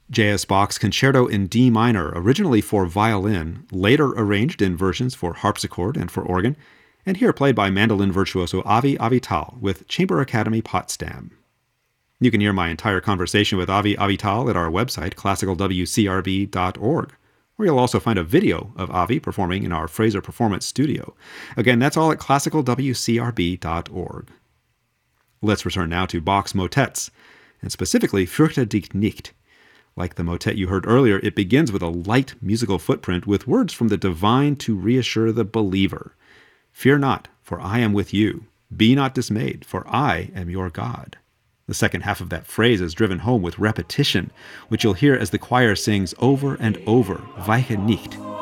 J.S. Bach's Concerto in D minor, originally for violin, later arranged in versions for harpsichord and for organ, and here played by mandolin virtuoso Avi Avital with Chamber Academy Potsdam. You can hear my entire conversation with Avi Avital at our website, classicalwcrb.org, where you'll also find a video of Avi performing in our Fraser Performance Studio. Again, that's all at classicalwcrb.org. Let's return now to Bach's motets, and specifically Fürchte dich nicht. Like the motet you heard earlier, it begins with a light musical footprint with words from the divine to reassure the believer. Fear not, for I am with you. Be not dismayed, for I am your God. The second half of that phrase is driven home with repetition, which you'll hear as the choir sings over and over, Weiche nicht,